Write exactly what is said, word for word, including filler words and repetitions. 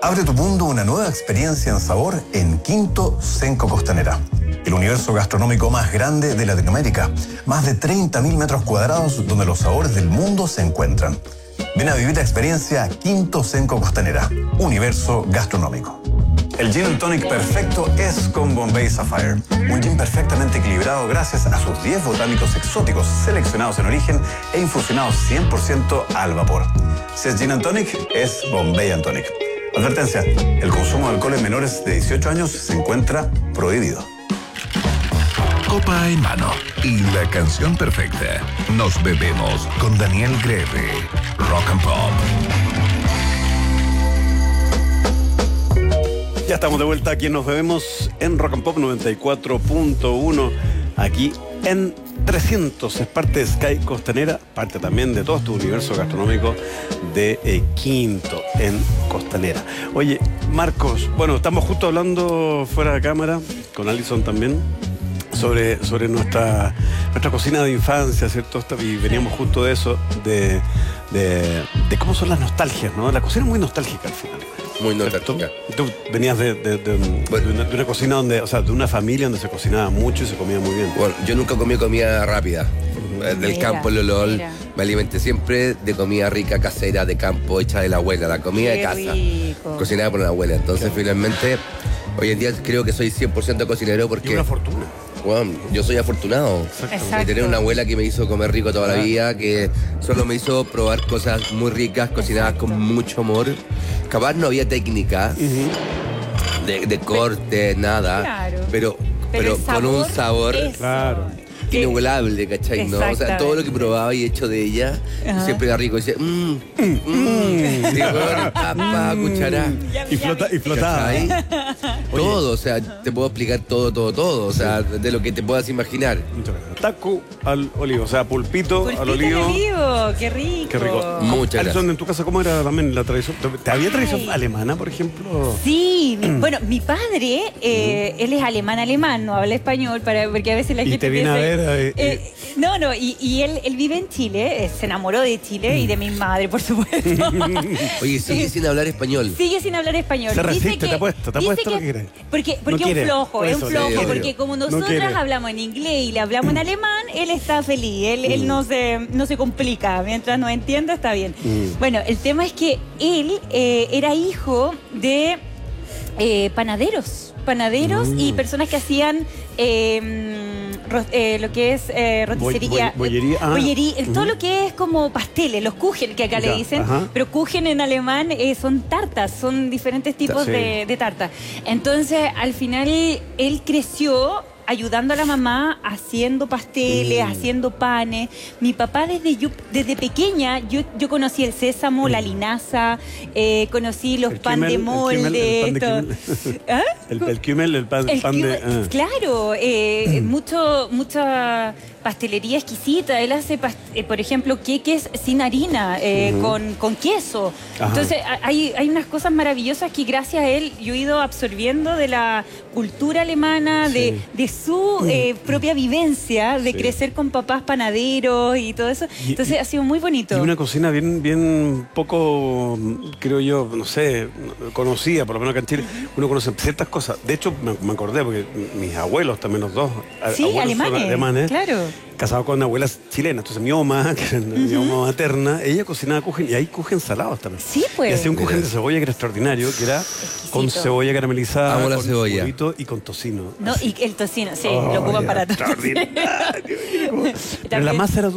Abre tu mundo una nueva experiencia en sabor en Quinto Cenco Costanera, el universo gastronómico más grande de Latinoamérica. Más de treinta mil metros cuadrados donde los sabores del mundo se encuentran. Ven a vivir la experiencia Quinto Cenco Costanera, universo gastronómico. El Gin and Tonic perfecto es con Bombay Sapphire. Un gin perfectamente equilibrado gracias a sus diez botánicos exóticos seleccionados en origen e infusionados cien por ciento al vapor. Si es Gin and Tonic, es Bombay and Tonic. Advertencia, el consumo de alcohol en menores de dieciocho años se encuentra prohibido. Copa en mano y la canción perfecta. Nos bebemos con Daniel Greve. Rock and Pop. Ya estamos de vuelta aquí en Nos Bebemos en Rock and Pop noventa y cuatro punto uno, aquí en trescientos. Es parte de Sky Costanera, parte también de todo este universo gastronómico de eh, Quinto en Costanera. Oye, Marcos, bueno, estamos justo hablando fuera de cámara, con Alison también, sobre, sobre nuestra, nuestra cocina de infancia, ¿cierto? Y veníamos justo de eso, de, de, de cómo son las nostalgias, ¿no? La cocina es muy nostálgica al final. Muy nostálgica. Tú venías de, de, de, bueno, de, una, de una cocina donde, o sea, de una familia donde se cocinaba mucho y se comía muy bien. Bueno, yo nunca comí comida rápida. Del Mira, campo, Lolol. mira. Me alimenté siempre de comida rica, casera, de campo, hecha de la abuela, la comida Qué de casa. Rico. Cocinada por la abuela. Entonces, finalmente, hoy en día creo que soy cien por ciento cocinero porque... Y una fortuna. Bueno, yo soy afortunado Exacto. de tener una abuela que me hizo comer rico toda la vida, que solo me hizo probar cosas muy ricas, cocinadas con mucho amor. Capaz no había técnica de, de corte, nada, Claro. pero, Pero pero, el con un sabor, sabor eso. Claro. inigualable, ¿cachai? ¿No? O sea, Exactamente. todo lo que probaba y hecho de ella Ajá. siempre era rico. Decía, mmm, mmm, digo, papa, cuchara. Y, flota, y flotaba. ¿Cachai? Todo, o sea, te puedo explicar todo, todo, todo. O sea, de lo que te puedas imaginar. Taco al olivo, o sea, pulpito, Pulpito al olivo. al olivo, qué rico. Qué rico. Muchas Alison, gracias. ¿en tu casa cómo era también la tradición? ¿Te había tradición Ay. alemana, por ejemplo? Sí, mi- bueno, mi padre, eh, él es alemán-alemán, no habla español, para, porque a veces la Y gente te viene a piensa- ver, eh, eh, no, no, y, y él, él vive en Chile, eh, se enamoró de Chile y de mi madre, por supuesto. Oye, sigue sin hablar español. Sigue sin hablar español. Se Dice resiste, que- te apuesto, te dice apuesto lo que- que quieres. Porque, porque No es quiere, un flojo, por es un eso, flojo, sí, obvio. porque como No nosotras quiere. hablamos en inglés y le hablamos en alemán, él está feliz, él, él no, se, no se complica, mientras nos entienda está bien. Mm. Bueno, el tema es que él eh, era hijo de eh, panaderos, panaderos Mm. y personas que hacían eh, ro- eh, lo que es eh, roticería, Boy- boy- bollería, ah. bollería, el- todo Ujú. lo que es como pasteles, los kuchen que acá Ya, le dicen, ajá. pero kuchen en alemán eh, son tartas, son diferentes tipos Sí. de, de tartas. Entonces, al final, él creció ayudando a la mamá haciendo pasteles, Mm. haciendo panes. Mi papá desde yo, desde pequeña, yo, yo conocí el sésamo, la linaza, eh, conocí los El pan Kümmel, de el molde. Kümmel, el pan de todo. Kümmel. ¿Ah? El, el Kümmel, el pan, El pan de... Kümmel, ah. Claro, eh, mucho, mucha pastelería exquisita. Él hace, past- eh, por ejemplo, queques sin harina, eh, Ujú. con, con queso. Ajá. Entonces, a- hay, hay unas cosas maravillosas que gracias a él yo he ido absorbiendo de la cultura alemana, Sí. de, de su eh, propia vivencia, de Sí. crecer con papás panaderos y todo eso. Y- Entonces, y- ha sido muy bonito. Y una cocina bien, bien poco, creo yo, no sé, conocida, por lo menos acá en Chile. Uno conoce ciertas cosas. De hecho, me, me acordé, porque mis abuelos, también los dos, a- Sí, abuelos son alemanes. alemanes, Claro. casados con abuelas chilenas. Entonces mi mamá, que era mi mamá materna, ella cocinaba kuchen, y hay kuchen salados también. Sí, pues. Y hacía un kuchen Mira. de cebolla que era extraordinario, que era con cebolla caramelizada, Amo la con cebolla. huevito y con tocino. No, y el tocino, sí, Oh, lo ocupan era para todo. extraordinario. Pero la También- masa era